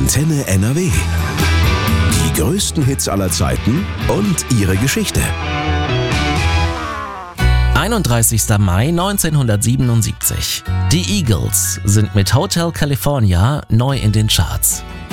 Antenne NRW. Die größten Hits aller Zeiten und ihre Geschichte. 31. Mai 1977. Die Eagles sind mit Hotel California neu in den Charts.